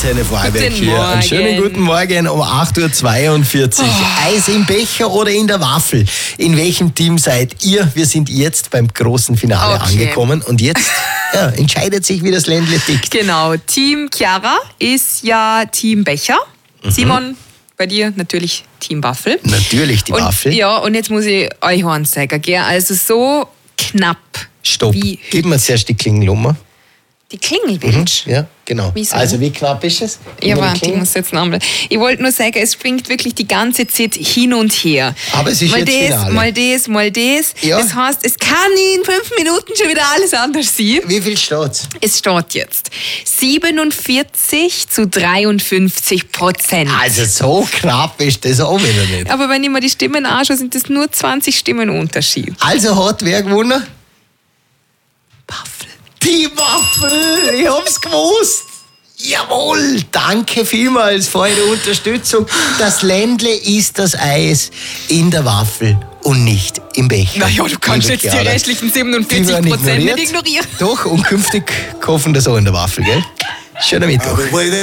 Antenne Vorarlberg Guten hier. Einen Morgen. schönen guten Morgen um 8.42 Uhr. Eis im Becher oder in der Waffel? In welchem Team seid ihr? Wir sind jetzt beim großen Finale angekommen und jetzt entscheidet sich, wie das Ländle tickt. Genau, Team Chiara ist ja Team Becher. Simon, bei dir natürlich Team Waffel. Natürlich die Waffel. Ja, und jetzt muss ich euch eins sagen, gell? Also so knapp. Stopp, Wie gib mir zuerst die Klingelnummer. die Klingelwunsch. Ja, genau. Wieso? Also wie knapp ist es? Gib Ja, mir die warte, ich Klingel. muss jetzt nochmal. Ich wollte nur sagen, es springt wirklich die ganze Zeit hin und her. Aber es ist mal jetzt das, Finale. mal das. Ja. Das heißt, es kann in 5 Minuten schon wieder alles anders sein. Wie viel steht's? Es steht jetzt 47-53%. Also so knapp ist das auch wieder nicht. Aber wenn ich mir die Stimmen anschaue, sind das nur 20 Stimmen Unterschied. Also hat wer gewonnen? Waffel. Die Waffel! Ich hab's gewusst! Jawohl! Danke vielmals für eure Unterstützung. Das Ländle ist das Eis in der Waffel und nicht im Becher. Naja, du kannst Liebe jetzt die Chiara. restlichen Die werden 47% nicht ignoriert. ignorieren. Doch, und künftig kaufen das auch in der Waffel, gell? Schöner Mittwoch.